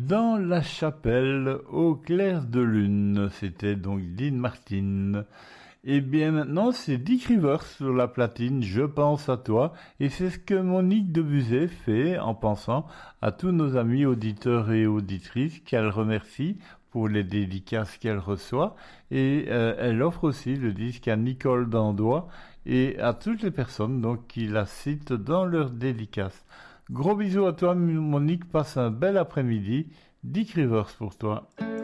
Dans la chapelle au clair de lune, c'était donc Dean Martin. Et bien maintenant, c'est Dick Rivers sur la platine, je pense à toi. Et c'est ce que Monique Debuzet fait en pensant à tous nos amis auditeurs et auditrices qu'elle remercie pour les dédicaces qu'elle reçoit. Et elle offre aussi le disque à Nicole Dandois et à toutes les personnes donc, qui la citent dans leurs dédicaces. Gros bisous à toi Monique, passe un bel après-midi. Dick Rivers pour toi.